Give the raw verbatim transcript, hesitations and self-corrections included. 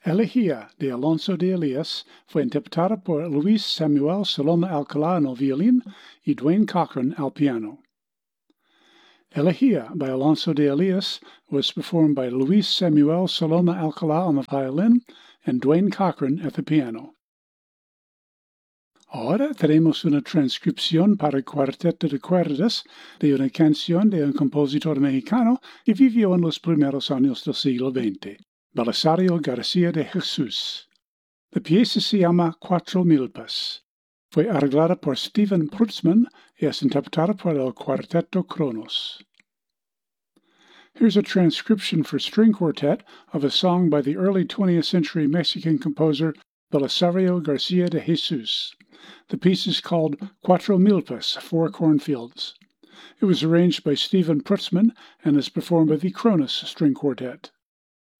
Elegía de Alonso de Elias fue interpretada por Luis Samuel Saloma Alcalá en el violín y Dwayne Cochran al piano. Elegía by Alonso de Elias was performed by Luis Samuel Saloma Alcalá on the violin and Dwayne Cochran at the piano. Ahora tenemos una transcripción para el cuarteto de cuerdas de una canción de un compositor mexicano que vivió en los primeros años del siglo veinte, Belisario García de Jesús. La pieza se llama Cuatro Milpas. Fue arreglada por Stephen Prutzman y es interpretada por el Cuarteto Kronos. Here's a transcription for string quartet of a song by the early twentieth century Mexican composer Belisario García de Jesús. The piece is called Cuatro Milpas, Four Cornfields. It was arranged by Stephen Prutzman and is performed by the Kronos String Quartet.